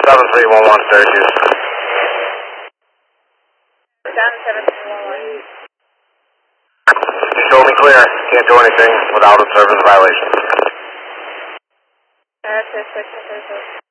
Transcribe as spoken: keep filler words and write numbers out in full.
seven three one one Syracuse. Down seven three one one. You told me clear. Can't do anything without observing the violation. That's it, six one three four.